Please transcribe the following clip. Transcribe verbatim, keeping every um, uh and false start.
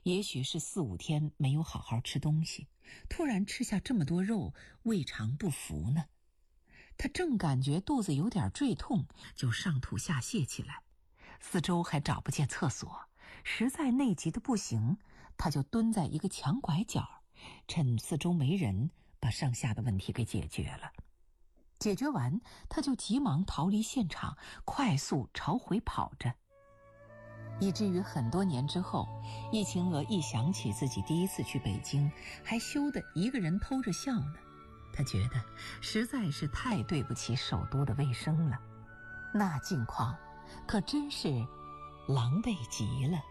也许是四五天没有好好吃东西，突然吃下这么多肉，胃肠不服呢。他正感觉肚子有点坠痛，就上吐下泻起来，四周还找不见厕所，实在内急的不行，他就蹲在一个墙拐角，趁四周没人，把上下的问题给解决了。解决完，他就急忙逃离现场，快速朝回跑着。以至于很多年之后，易清娥一想起自己第一次去北京，还羞得一个人偷着笑呢。他觉得实在是太对不起首都的卫生了，那境况可真是狼狈极了。